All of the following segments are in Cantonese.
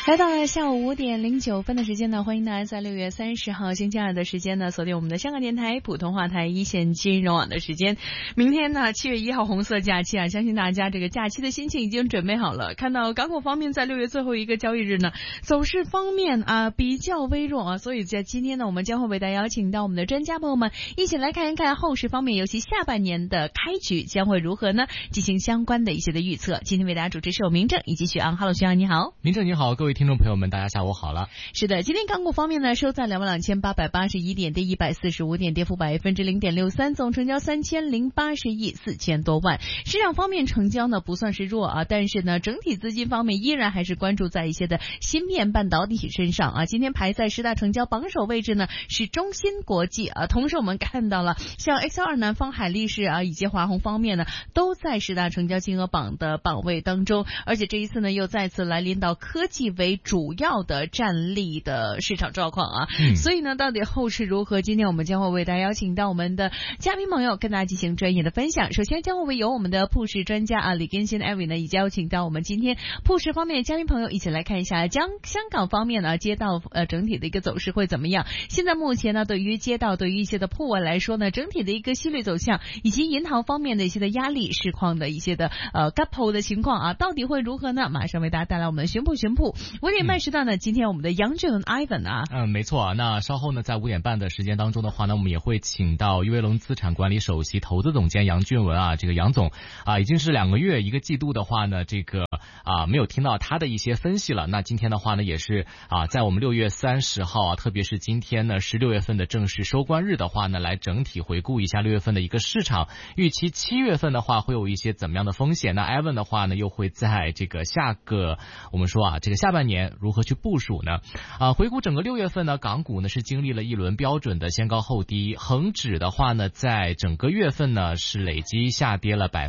来到了下午5点09分的时间呢，欢迎大家在6月30号星期二的时间呢，锁定我们的香港电台普通话台一线金融网的时间。明天呢7月1号红色假期啊，相信大家这个假期的心情已经准备好了。看到港股方面在6月最后一个交易日呢，走势方面啊比较微弱啊，所以在今天呢，我们将会为大家邀请到我们的专家朋友们一起来看一看后市方面，尤其下半年的开局将会如何呢？进行相关的一些的预测。今天为大家主持是有明正以及徐昂。Hello， 徐昂你好。 明正你好，各位听众朋友们，大家下午好了。 是的，今天港股方面呢，收在22,881点，跌145点，跌幅0.63%，总成交3080亿4000多万。市场方面成交呢不算是弱啊，但是呢，整体资金方面依然还是关注在一些的芯片半导体身上啊。今天排在10大成交榜首位置呢是中芯国际啊，同时我们看到了像 XL2 南方海力士啊以及华虹方面呢都在10大成交金额榜的榜位当中，而且这一次呢又再次来临到科技为主要的战力的市场状况啊，所以呢，到底后市如何？今天我们将会为大家邀请到我们的嘉宾朋友跟大家进行专业的分享。首先将会由我们的铺市专家啊李根新 Evan 呢，以及邀请到我们今天铺市方面的嘉宾朋友一起来看一下香港方面呢街道整体的一个走势会怎么样。现在目前呢，对于街道对于一些的铺位来说呢，整体的一个息率走向以及银行方面的一些的压力市况的一些的gap 的情况啊，到底会如何呢？马上为大家带来我们的寻铺5点半时段呢，今天我们的杨俊文 Ivan 啊， 没错啊。那稍后呢，在5点半的时间当中的话呢，我们也会请到裕威龙资产管理首席投资总监杨俊文啊，这个杨总啊，已经是2个月1个季度的话呢，这个没有听到他的一些分析了。那今天的话呢，也是在我们6月30号啊，特别是今天呢是6月份的正式收官日的话呢，来整体回顾一下6月份的一个市场预期，7月份的话会有一些怎么样的风险。那 Evan 的话呢，又会在这个我们说这个下半年如何去部署呢？回顾整个6月份呢，港股呢是经历了一轮标准的先高后低，恒指的话呢，在整个月份呢是累积下跌了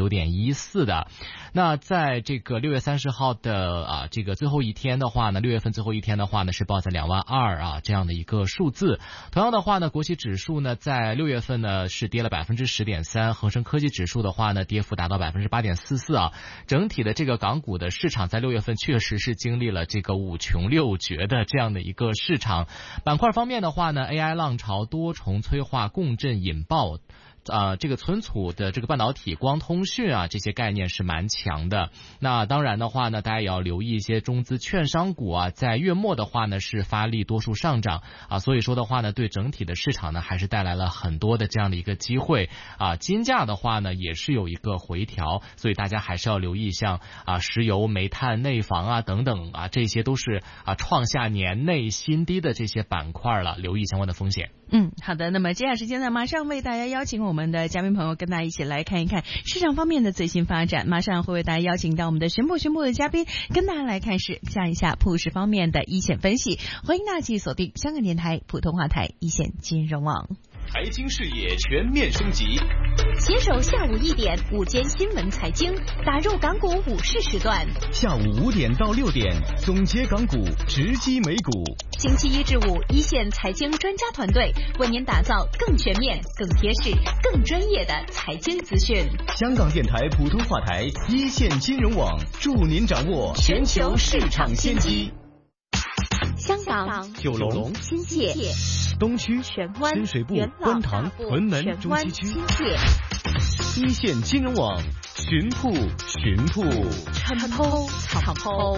9.14%的。那在这个6月30号的这个最后一天的话呢，6月份最后一天的话呢是报在22000这样的一个数字。同样的话呢，国企指数呢在6月份呢是跌了10.3%，恒生科技指数的话呢跌幅达到8.44%啊。整体的这个港股的市场在6月份确实是经历了这个5穷6绝的这样的一个市场。板块方面的话呢， AI 浪潮多重催化共振引爆这个存储的这个半导体、光通讯这些概念是蛮强的。那当然的话呢，大家也要留意一些中资券商股在月末的话呢是发力多数上涨所以说的话呢，对整体的市场呢还是带来了很多的这样的一个机会金价的话呢也是有一个回调，所以大家还是要留意像石油、煤炭、内房等等这些都是创下年内新低的这些板块了，留意相关的风险。 好的，那么接下来时间呢，马上为大家邀请我们的嘉宾朋友跟大家一起来看一看市场方面的最新发展。马上会为大家邀请到我们的寻铺的嘉宾跟大家来看一下铺市方面的一线分析。欢迎大家继续锁定香港电台普通话台一线金融网。 财经视野全面升级， 携手下午1点午间新闻财经，打入港股午市时段。 下午5点到6点，总结港股，直击美股。 星期1至5，一线财经专家团队为您打造更全面、更贴市、更专业的财经资讯。 香港电台普通话台一线金融网，助您掌握全球市场先机。 香港、 九龙、 新界、 东区、 荃湾、 深水埗、 元朗、 观塘、屯门、中西区、 新界一线金融网，寻铺晨剖长剖。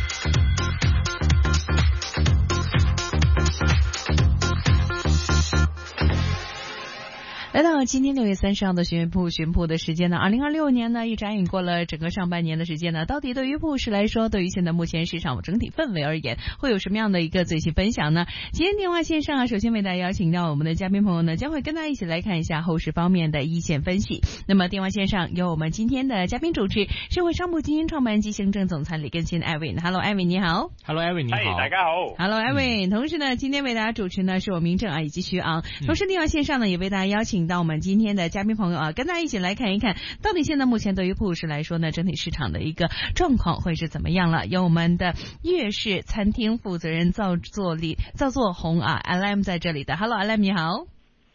来到今天6月30号的寻铺的时间呢，2026年呢一眨眼过了整个上半年的时间呢，到底对于铺市来说，对于现在目前市场整体氛围而言，会有什么样的一个最新分享呢？今天电话线上首先为大家邀请到我们的嘉宾朋友呢，将会跟大家一起来看一下后市方面的一线分析。那么电话线上有我们今天的嘉宾主持，社会商铺基金创办人及行政总裁李根新 Evan。Hello Evan 你好。 Hello Evan 你好。 大家好。 Hello Evan。同时呢，今天为大家主持呢是我明正以及徐昂。同时电话线上呢也为大家邀请到我们今天的嘉宾朋友跟大家一起来看一看，到底现在目前对于铺市来说呢，整体市场的一个状况会是怎么样了。有我们的粤式餐厅负责人赵作红LM 在这里的。Hello LM 你好。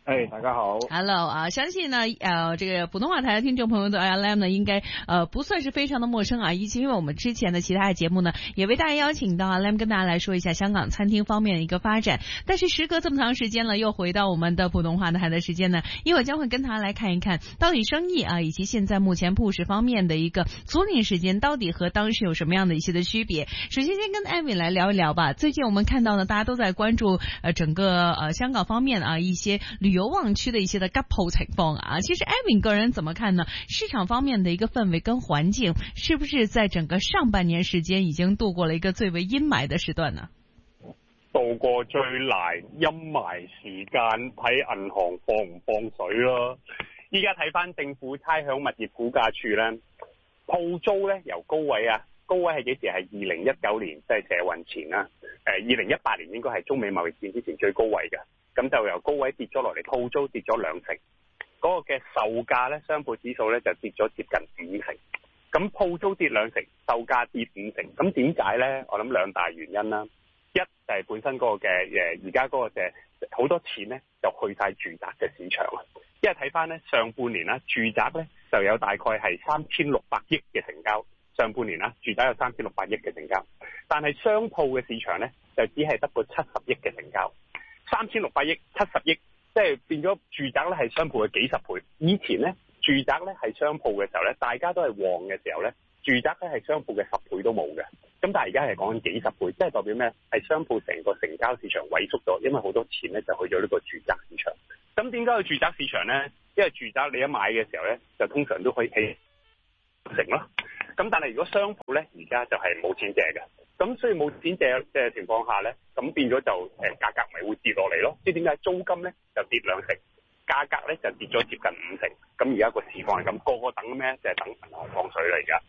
大家好 ，Hello 啊，相信呢，这个普通话台的听众朋友对 ILM 呢，应该不算是非常的陌生啊，因为我们之前的其他的节目呢，也为大家邀请到 ILM 跟大家来说一下香港餐厅方面的一个发展。但是时隔这么长时间了，又回到我们的普通话台的时间呢，一会儿将会跟他来看一看，到底生意啊，以及现在目前PUSH方面的一个租赁时间，到底和当时有什么样的一些的区别。首先先跟 Evan 来聊一聊吧。最近我们看到呢，大家都在关注整个香港方面啊一些旅游旺区的一些的急鋪情況啊。其實 Evan 個人怎麼看呢？市場方面的一個氛圍跟環境，是不是在整個上半年時間已經度過了一個最為陰霾的時段呢？ 度過最難陰霾時間，睇銀行放唔放水咯。依家睇翻政府差餉物業估價處咧，鋪租咧由高位係幾時？係2019年，即係社運前啦。2018年應該係中美貿易戰之前最高位嘅，咁就由高位跌咗落嚟，鋪租跌咗2成。嗰個嘅售價咧，商鋪指數咧就跌咗接近5成。咁鋪租跌2成，售價跌5成。咁點解咧？我諗兩大原因啦。一就係本身嗰個嘅而家嗰個嘅好多錢咧就去晒住宅嘅市場啊。因為睇翻咧上半年啦，住宅咧就有大概係3600億嘅成交。上半年啦，住宅有3600億嘅成交，但係商鋪嘅市場咧就只係得個70億嘅成交。3600億、70億，即係變咗住宅咧係商鋪嘅幾十倍。以前咧住宅咧係商鋪嘅時候咧，大家都係旺嘅時候咧，住宅咧係商鋪嘅10倍都冇嘅。咁但係而家係講緊幾十倍，即係代表咩？係商鋪成個成交市場萎縮咗，因為好多錢咧就去咗呢個住宅市場。咁點解去住宅市場咧？因為住宅你一買嘅時候咧，就通常都可以起成咯。咁但係如果商鋪咧，而家就係冇錢借嘅，咁所以冇錢借嘅情況下咧，咁變咗就價格咪會跌落嚟咯。即係點解租金咧就跌2成，價格咧就跌咗接近5成。咁而家個市況係咁，個個等咩？就係等銀行放水啦而家。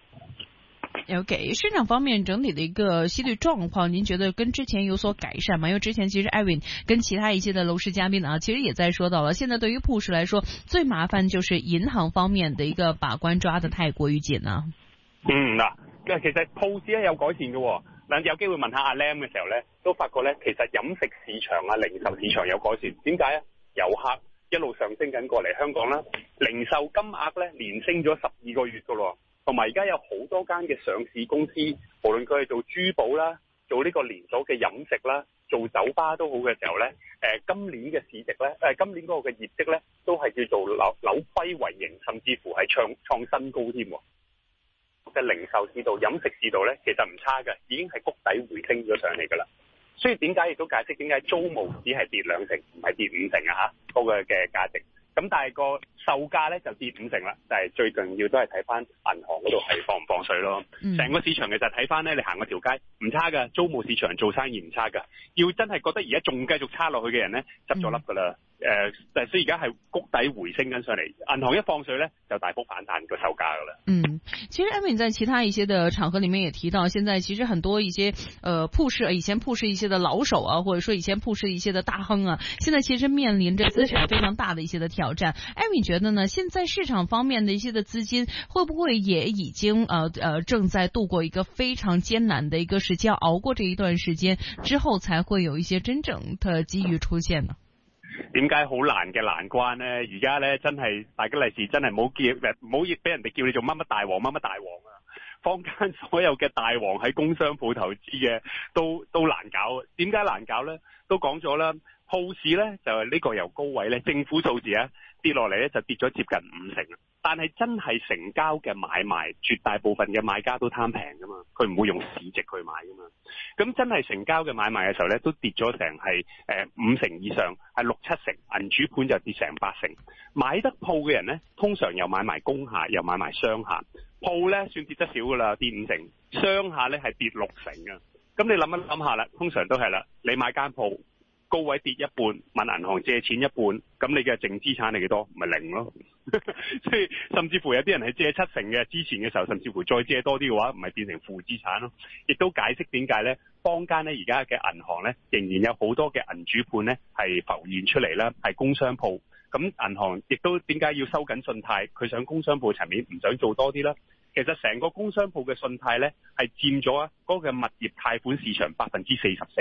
OK， 市場方面整體的一個息率狀況，您覺得跟之前有所改善嗎？因為之前其實 Evan 跟其他一些的樓市嘉賓啊，其實也在說到了，現在對於PUSH來說，最麻煩就是銀行方面的一個把關抓得太過於緊啊。 嗱，其實PUSH咧有改善嘅喎。嗱，有機會問下阿 Lam 嘅時候咧，都發覺咧，其實飲食市場啊、零售市場有改善。點解啊？遊客一路上升緊過嚟香港啦，零售金額咧連升咗12個月㗎咯。同埋而家有好多間嘅上市公司，無論佢係做珠寶啦、做呢個連鎖嘅飲食啦、做酒吧都好嘅時候咧，今年嘅市值咧，今年嗰個嘅業績咧，都係叫做扭虧為盈，甚至乎係創新高添。嘅零售市道、飲食市道咧，其實唔差嘅，已經係谷底回升咗上嚟㗎啦。所以點解亦都解釋點解租務只係跌2成，唔係跌5成啊？嚇，嗰個嘅價值。咁但係個售價咧就跌5成啦，但係最重要都係睇翻銀行嗰度係放唔放水咯。成個市場其實睇翻咧，你行嗰條街唔差㗎，租務市場做生意唔差㗎。要真係覺得而家仲繼續差落去嘅人咧，執咗笠㗎啦。所以而家係谷底回升緊上嚟，銀行一放水咧就大幅反彈個售價㗎啦。 其實 Evan 在其他一些的場合裡面也提到，現在其實很多一些PUSH以前PUSH一些的老手啊，或者說以前PUSH一些的大亨啊，現在其實面臨着資產非常大的一些的挑戰。Evan 覺得呢，現在市場方面的一些的資金會不會也已經正在度過一個非常艱難的一個時期，要熬過這一段時間之後，才會有一些真正的機遇出現呢？ 點解好難嘅難關呢？而家咧真係大吉利是真係唔好俾人哋叫你做乜乜大王乜乜大王啊！坊間所有嘅大王喺工商鋪投資嘅都難搞。點解難搞呢？都講咗啦，鋪市咧就係呢個由高位咧，政府數字啊跌落嚟咧就跌咗接近5成。但係真係成交嘅買賣，絕大部分嘅買家都貪平噶嘛，佢唔會用市值去買噶嘛。咁真係成交嘅買賣嘅時候咧，都跌咗成係5成以上，係6-7成。銀主盤就跌成8成。買得鋪嘅人咧，通常又買埋工廈，又買埋商廈。鋪咧算跌得少噶啦，跌5成。商廈咧係跌6成啊。咁你諗一諗下啦，通常都係啦，你買間鋪。高位跌一半，問銀行借錢一半，咁你嘅淨資產係幾多？咪0咯。所以甚至乎有啲人係借7成嘅，之前嘅時候甚至乎再借多啲嘅話，唔係變成負資產咯。亦都解釋點解咧，坊間咧而家嘅銀行咧仍然有好多嘅銀主盤咧係浮現出嚟啦，係工商鋪。咁銀行亦都點解要收緊信貸？佢想工商鋪層面唔想做多啲啦。其實成個工商鋪嘅信貸咧係佔咗嗰個物業貸款市場44%嘅。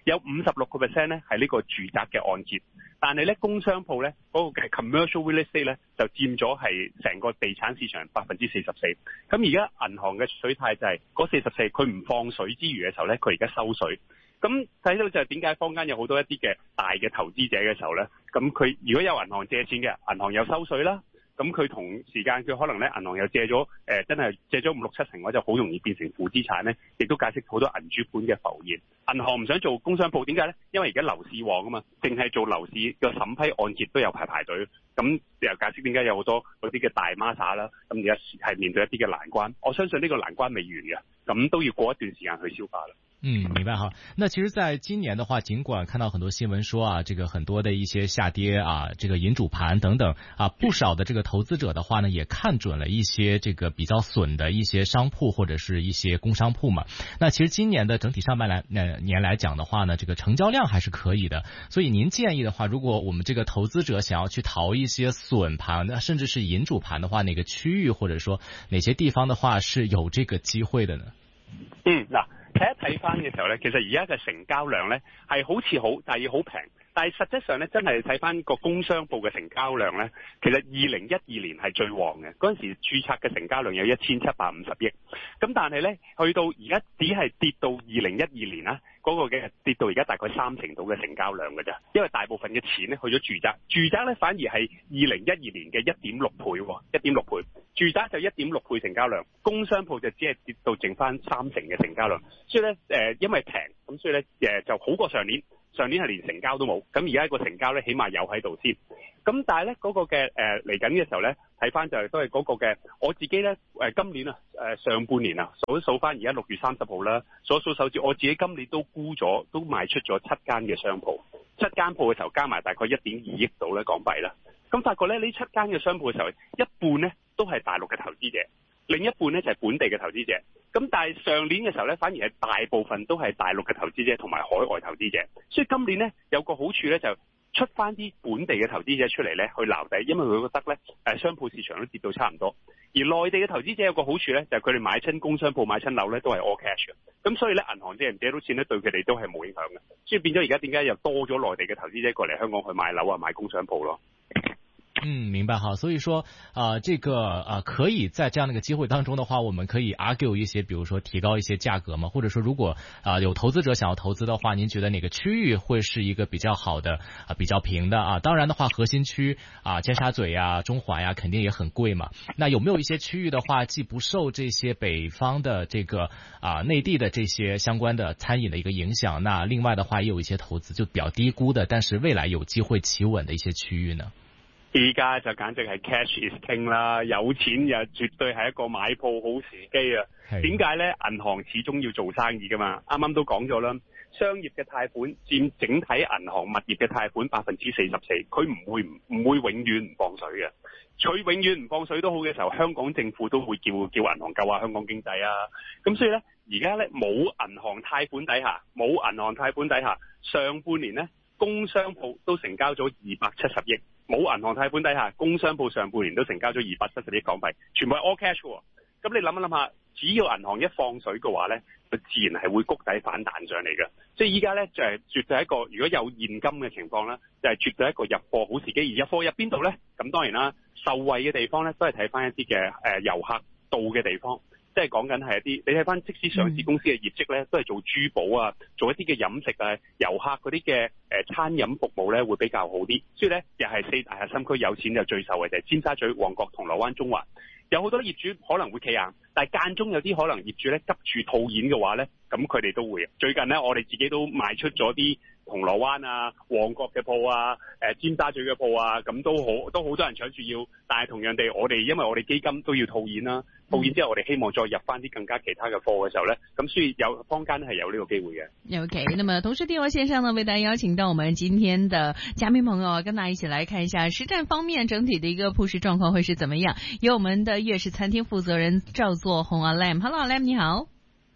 有56% 咧係呢個住宅嘅按揭，但係咧工商鋪咧嗰個嘅 commercial real estate 咧就佔咗係成個地產市場44%。咁而家銀行嘅取態就係嗰44%，佢唔放水之餘嘅時候咧，佢而家收水。咁睇到就係點解坊間有好多一啲嘅大嘅投資者嘅時候咧，咁佢如果有銀行借錢嘅，銀行又收水啦。咁佢同時間佢可能咧銀行又借咗真係借咗5、6、7成，我就好容易變成負資產咧，亦都解釋好多銀主盤嘅浮現。銀行唔想做工商鋪，點解咧？因為而家樓市旺啊嘛，淨係做樓市嘅審批按揭都有排隊，咁又解釋點解有好多嗰啲嘅大孖沙啦，咁而家係面對一啲嘅難關。我相信呢個難關未完嘅，咁都要過一段時間去消化啦。 明白哈。那其實在今年的話，盡管看到很多新聞說啊，這個很多的一些下跌啊，這個銀主盤等等啊，不少的這個投資者的話呢，也看準了一些這個比較損的一些商鋪或者是一些工商鋪嘛。那其實今年的整體上半年來講的話呢，這個成交量還是可以的。所以您建議的話，如果我們這個投資者想要去淘一些損盤，甚至是銀主盤的話，哪個區域或者說哪些地方的話是有這個機會的呢？ 嗱。睇翻嘅時候咧，其實而家嘅成交量咧係好似好，但係要好平。但係實際上咧，真係睇翻個工商鋪嘅成交量咧，其實2012年係最旺嘅，嗰陣時註冊嘅成交量有1750億。咁但係咧，去到而家只係跌到2012年啦，嗰個嘅跌到而家大概30%度嘅成交量㗎咋，因為大部分嘅錢咧去咗住宅，住宅咧反而係2012年嘅1.6倍，1.6倍，住宅就1.6倍成交量，工商鋪就只係跌到剩翻30%嘅成交量，所以咧因為平，咁所以咧就好過上年。上年係連成交都冇，咁而家個成交咧起碼有喺度先。咁但係咧嗰個嘅嚟緊嘅時候咧，睇翻就係都係嗰個嘅我自己咧今年啊上半年啊數翻而家6月30號啦，數手指我自己今年都沽咗，都賣出咗7間嘅商鋪，7間鋪嘅時候加埋大概1.2億度咧港幣啦。咁發覺咧呢7間嘅商鋪嘅時候，一半咧都係大陸嘅投資者，另一半咧就係本地嘅投資者。咁但係上年嘅時候咧，反而係大部分都係大陸嘅投資者同埋海外投資者，所以今年咧有個好處咧就出翻啲本地嘅投資者出嚟咧去撈底，因為佢覺得咧商鋪市場都跌到差唔多，而內地嘅投資者有個好處咧就係佢哋買親工商鋪買親樓咧都係 all cash 嘅，咁所以咧銀行借唔借到錢咧對佢哋都係冇影響嘅，所以變咗而家點解又多咗內地嘅投資者過嚟香港去買樓啊買工商鋪咯。 明白哈。所以說這個可以在這樣的一個機會當中的話，我們可以 argue 一些，比如說提高一些價格嘛，或者說如果有投資者想要投資的話，您覺得哪個區域會是一個比較好的比較平的當然的話，核心區尖沙咀呀、中環呀，肯定也很貴嘛。那有沒有一些區域的話，既不受這些北方的這個內地的這些相關的餐飲的一個影響，那另外的話也有一些投資就比較低估的，但是未來有機會企穩的一些區域呢？ 而家就簡直係 cash is king 啦，有錢又絕對係一個買鋪好時機啊！點解呢？銀行始終要做生意噶嘛，啱啱都講咗啦，商業嘅貸款佔整體銀行物業嘅貸款44%，佢唔會永遠唔放水嘅。佢永遠唔放水都好嘅時候，香港政府都會叫銀行救下香港經濟啊！咁所以呢，而家呢冇銀行貸款底下，上半年呢，工商鋪都成交咗270億。冇銀行貸款底下，工商鋪上半年都成交咗270億港幣，全部係 all cash 喎。咁你諗一諗下，只要銀行一放水嘅話咧，就自然係會谷底反彈上嚟嘅。即係依家咧就係絕對一個，如果有現金嘅情況咧，就係絕對一個入貨好時機。而入貨入邊度咧？咁當然啦，受惠嘅地方咧都係睇翻一啲嘅遊客到嘅地方。即係講緊係一啲，你睇翻即使上市公司嘅業績咧，都係做珠寶啊，做一啲嘅飲食啊，遊客嗰啲嘅餐飲服務咧會比較好啲。所以咧，又係4大核心區有錢就最受惠就係尖沙咀、旺角、銅鑼灣、中環。有好多業主可能會企硬，但係間中有啲可能業主咧急住套現嘅話咧，咁佢哋都會。最近咧，我哋自己都賣出咗啲銅鑼灣啊、旺角嘅鋪啊、尖沙咀嘅鋪啊，咁都好多人搶住要。但係同樣地，因為我哋基金都要套現啦，套現之後我哋希望再入翻啲更加其他嘅貨嘅時候咧，咁所以坊間係有呢個機會嘅。 OK， 那麼同時電話線上呢，為大家邀請到我們今天的嘉賓朋友，跟大家一起來看一下實戰方面整體的一個鋪市狀況會是怎麼樣。有我們的粵式餐廳負責人趙作鴻Lam，Hello Lam，你好。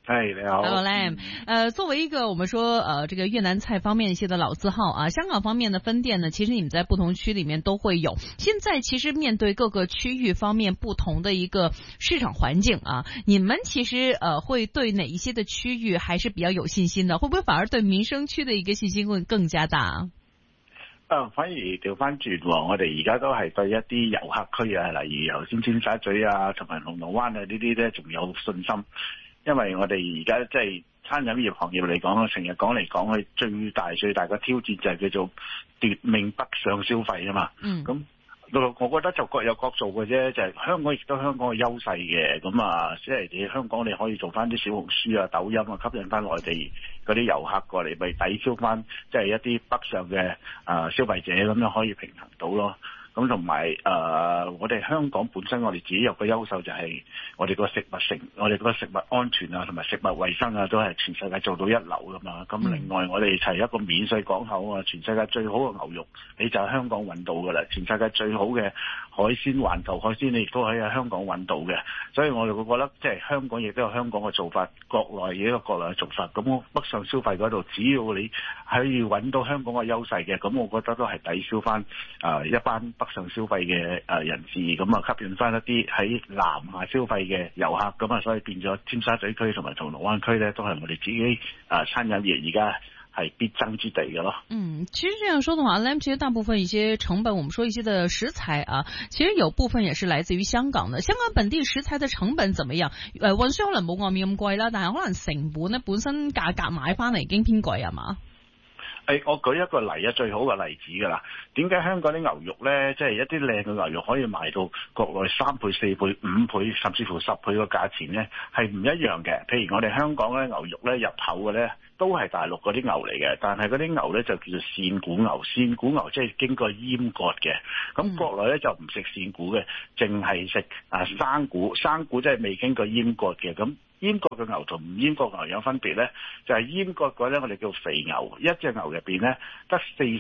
你好 Hello Lam， 作为一个我们说这个越南菜方面一些的老字号啊，香港方面的分店呢，其实你们在不同区里面都会有。现在其实面对各个区域方面不同的一个市场环境啊，你们其实会对哪一些的区域还是比较有信心的？会不会反而对民生區的一個信心會更加大？ 反而調翻轉喎，我哋而家都係對一啲遊客區啊，例如頭先尖沙咀啊同埋銅鑼灣啊呢啲咧，仲有信心，因為我哋而家即係餐飲業行業嚟講，成日講嚟講去最大嘅挑戰就係叫做奪命北上消費啊嘛。咁我覺得就各有各做嘅啫，就係香港亦都香港嘅優勢嘅，咁啊，即係你香港你可以做翻啲小紅書啊、抖音啊，吸引翻內地嗰啲遊客過嚟，咪抵消翻即係一啲北上嘅消費者，咁樣可以平衡到咯。咁同埋我哋香港本身我哋自己有個優勢就係我哋個食物安全啊同埋食物衛生啊都係全世界做到一流噶嘛。咁另外我哋係一個免稅港口啊，全世界最好嘅牛肉你就喺香港揾到噶啦，全世界最好嘅海鮮環球海鮮你亦都可以喺香港揾到嘅。所以我哋會覺得即係香港亦都有香港嘅做法，國內亦都有國內嘅做法。咁北上消費嗰度只要你可以揾到香港嘅優勢嘅，咁我覺得都係抵消翻一班北上消費嘅人士，咁啊吸引翻一啲喺南下消費嘅遊客，咁啊所以變咗尖沙咀區同埋銅鑼灣區咧，都係我哋自己餐飲業而家係必爭之地嘅咯。 其實這樣說的話 ，Lam 其實大部分一些成本，我們說一些的食材啊，其實有部分也是來自於香港的。香港本地食材的成本怎麼樣？運輸可能冇外面咁貴啦，但係可能成本咧本身價格買翻嚟已經偏貴係嘛？ 我舉一個例啊，最好嘅例子㗎啦。點解香港啲牛肉咧，即係一啲靚嘅牛肉可以賣到國內3倍、4倍、5倍，甚至乎10倍嘅價錢咧，係唔一樣嘅。譬如我哋香港咧牛肉咧入口嘅咧，都係大陸嗰啲牛嚟嘅，但係嗰啲牛咧就叫做扇股牛，扇股牛即係經過閹割嘅。咁國內咧就唔食扇股嘅，淨係食生股，生股即係未經過閹割嘅。咁閹割嘅牛同唔閹割牛有分別咧，就係閹割嗰咧我哋叫肥牛，一隻牛入邊咧得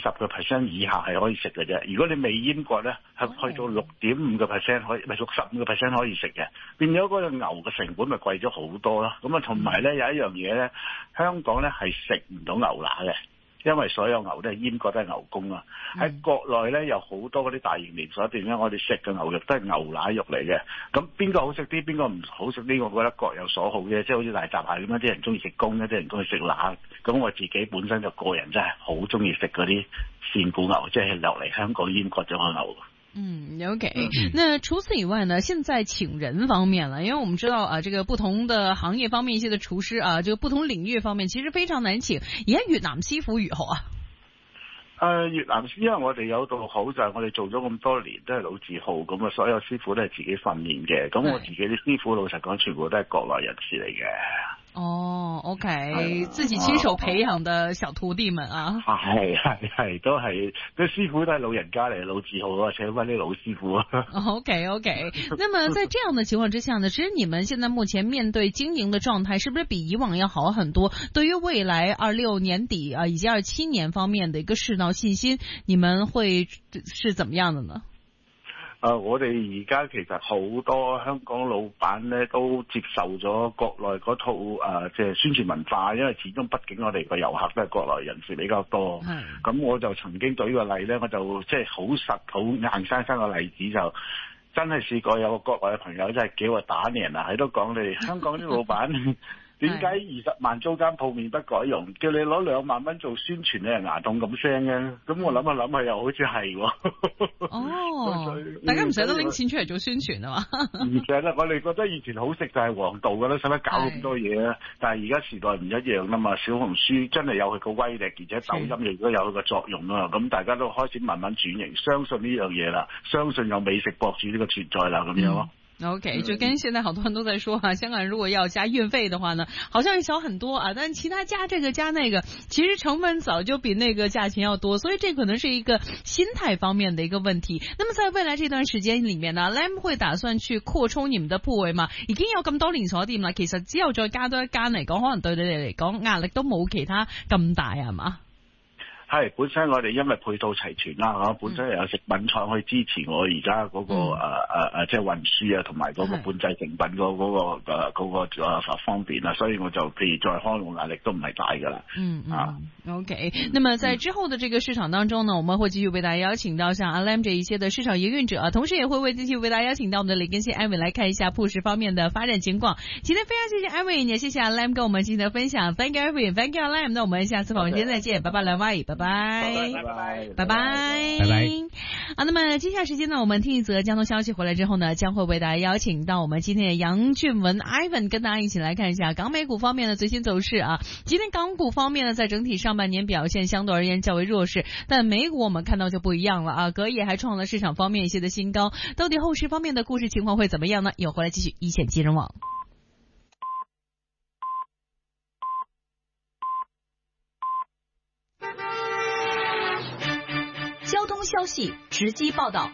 40% 以下係可以食嘅啫。如果你未閹割咧，係去到6.5% 可以，唔係65% 可以食嘅，變咗嗰個牛嘅成本咪貴咗好多咯。咁啊同埋咧有一樣嘢咧，香港咧係食唔到牛乸嘅。因為所有牛都係閹割都係牛公啊，喺國內咧有好多嗰啲大型連鎖店咧，我哋食嘅牛肉都係牛乸肉嚟嘅。咁邊個好食啲，邊個唔好食啲？我覺得各有所好嘅，即係好似大閘蟹咁樣，啲人中意食公，一啲人中意食乸。咁我自己本身就個人真係好中意食嗰啲扇股牛，即係落嚟香港閹割咗個牛。 OK。那除此以外呢，現在請人方面了，因為我們知道啊，這個不同的行業方面一些的廚師啊，這個不同領域方面其實非常難請。而家越南師傅如何啊？ 越南師，因為我哋有道好就係我哋做咗咁多年都係老字號，咁啊所有師傅都係自己訓練嘅。咁我自己啲師傅老實講，全部都係國內人士嚟嘅。 OK，自己親手培養的小徒弟們啊， 係都師傅都係老人家嚟，老字號啊，請翻啲老師傅啊。 OK， 那麼在這樣的情況之下呢，其實你們現在目前面對經營的狀態，是不是比以往要好很多？對於未來26年底以及27年方面的一個市道信心，你們會是怎麼樣的呢？ 我哋而家其實好多香港老闆咧都接受咗國內嗰套即係宣傳文化，因為始終畢竟我哋個遊客都係國內人士比較多。咁我就曾經舉個例咧，我就即係好實好硬生生嘅例子，就真係試過有個國內嘅朋友真係幾個打年啊，喺度講你哋香港啲老闆點解20萬租間鋪面不改用，叫你攞2萬蚊做宣傳，你係牙痛咁聲嘅？咁我諗下又好似係喎。 大家唔捨得拎錢出嚟做宣傳啊嘛？ 唔捨得，我哋覺得以前好食就係王道㗎啦，使乜搞咁多嘢啊？但係而家時代唔一樣啦嘛，小紅書真係有佢個威力，而且抖音亦都有佢個作用啦。咁大家都開始慢慢轉型，相信呢樣嘢啦，相信有美食博主呢個存在啦，咁樣咯。 OK， 就跟現在好多人都在說香港人如果要加運費的話呢，好像小很多啊，但其他加這個加那個，其實成本早就比那個價錢要多，所以這可能是一個心態方面的一個問題。那麼在未來這段時間裏面呢 ，Lam 會打算去擴充你們的鋪位嘛？已經有咁多連鎖店啦，其實之後再加多一間嚟講，可能對你哋嚟講壓力都冇其他咁大係嘛？ 係本身我哋因為配套齊全啦，本身有食品廠去支持我而家嗰個即係運輸啊，同埋嗰個半製成品嗰個方便啦，所以我就譬如在康龍壓力都唔係大噶啦。 OK， 那麼在之後的這個市場當中呢，我們會繼續為大家邀請到像 Alam 這一些的市場營運者，同時也會繼續為大家邀請到我們的李根熙 Ivan 來看一下鋪市方面的發展情況。今天非常謝謝 Ivan，也謝謝 Alam 跟我們進行的分享。Thank you Ivan，Thank you Alam，那我們下次訪問間再見，拜拜兩位，拜拜，拜拜。好，那麼接下來時間呢，我們聽一則交通消息，回來之後呢，將會為大家邀請到我們今天的楊俊文 Ivan 跟大家一起來看一下港美股方面的最新走勢啊。今天港股方面呢，在整體上半年表現相對而言較為弱勢，但美股我們看到就不一樣了啊，隔夜還創了市場方面一些的新高。到底後市方面的故事情況會怎麼樣呢？有回來繼續一線金融網。 交通消息直擊報道。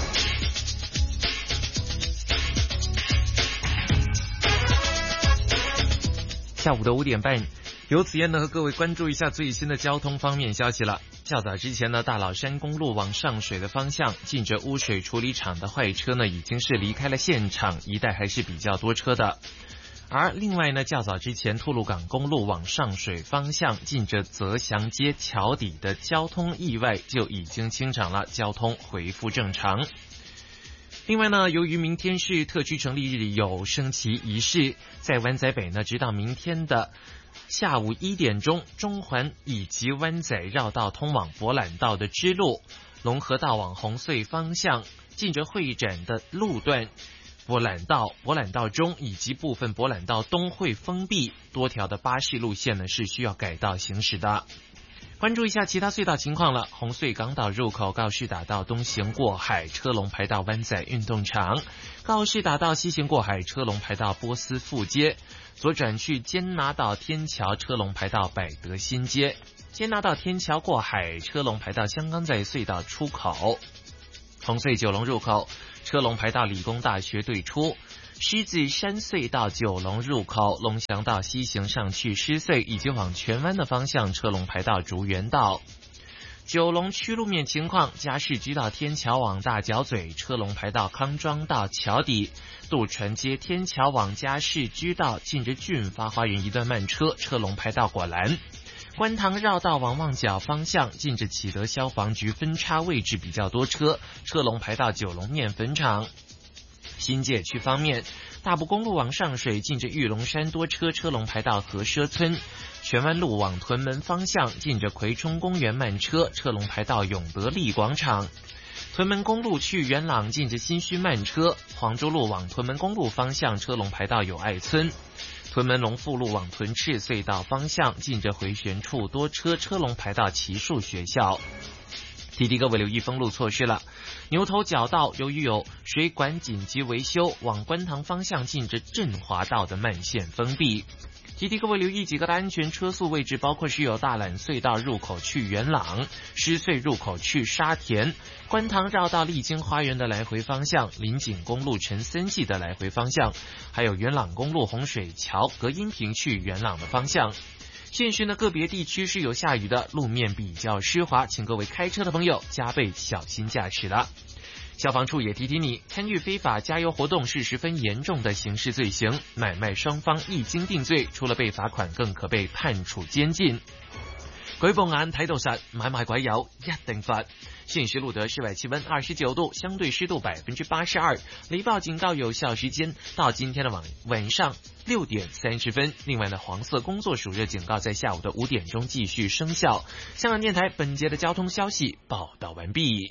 下午的5點半，由此燕呢和各位關注一下最新的交通方面消息了。較早之前呢，大老山公路往上水的方向，近着污水處理廠的壞車呢，已經是離開了現場，一帶還是比較多車的。而另外呢，較早之前吐露港公路往上水方向，近着澤祥街橋底的交通意外就已經清場了，交通恢復正常。另外呢，由於明天是特區成立日有升旗儀式，在灣仔北呢，直到明天的下午1點鐘，中環以及灣仔繞道通往博覽道的支路，龍和道往紅隧方向，近着會展的路段，博覽道中以及部分博覽道東會封閉，多條的巴士路線呢是需要改道行駛的。關注一下其他隧道情況了。紅隧港島入口告士打道東行過海，車龍排到灣仔運動場；告士打道西行過海，車龍排到波斯富街；左轉去堅拿道天橋，車龍排到百德新街；堅拿道天橋過海，車龍排到香港仔隧道出口；紅隧九龍入口，車龍排到理工大學對出；獅子山隧道九龍入口，龍翔道西行上去獅隧以及往荃灣的方向，車龍排到竹園道。九龍區路面情況，加士居道天橋往大角咀，車龍排到康莊道橋底；渡船街天橋往加士居道，近着駿發花園一段慢車，車龍排到果欄；觀塘繞道往旺角方向，近着啟德消防局分叉位置比較多車，車龍排到九龍麵粉廠。新界區方面，大埔公路往上水，近着玉龍山多車，車龍排到和奢村；荃灣路往屯門方向，近着葵涌公園慢車，車龍排到永德利廣場；屯門公路去元朗，近着新墟慢車；黃州路往屯門公路方向，車龍排到友愛村；屯門龍富路往屯赤隧道方向，近着回旋處多車，車龍排到奇樹學校。提提各位留意封路措施了。牛頭角道由於有水管緊急維修，往觀塘方向近着振華道的慢線封閉。提提各位留意幾個的安全車速位置，包括是有大欖隧道入口去元朗、獅隧入口去沙田、觀塘繞道麗晶花園的來回方向、林錦公路陳森記的來回方向，還有元朗公路洪水橋隔音屏去元朗的方向。現時呢，個別地區是有下雨的，路面比較濕滑，請各位開車的朋友加倍小心駕駛了。消防處也提提你，參與非法加油活動是十分嚴重的刑事罪行，買賣雙方一經定罪，除了被罰款，更可被判處監禁。舉報眼睇到實，買賣鬼友一定罰。現時錄得室外氣溫29度，相對濕度82%，雷暴警告有效時間到今天的晚上6點30分。另外呢，黃色工作暑熱警告在下午的5點鐘繼續生效。香港電台本節的交通消息報道完畢。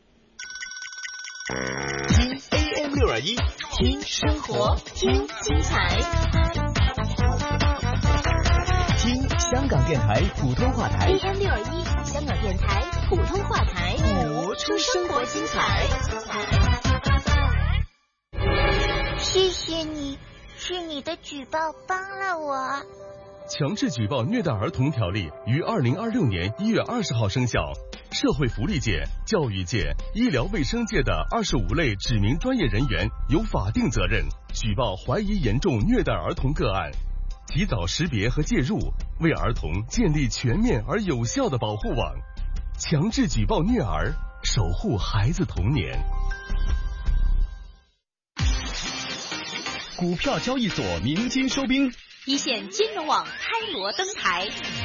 聽 AM621， 聽生活，聽精彩， 聽香港電台普通話台 AM621，香港電台普通話台， 活出生活精彩。 謝謝你，是你的舉報幫了我。 強制舉報虐待兒童條例於2026年1月20號生效。社會福利界、教育界、醫療衛生界的25類指明專業人員有法定責任舉報懷疑嚴重虐待兒童個案。 及早识别和介入，为儿童建立全面而有效的保护网，强制举报虐儿，守护孩子童年。 股票交易所鸣金收兵， 一线金融网开锣登台。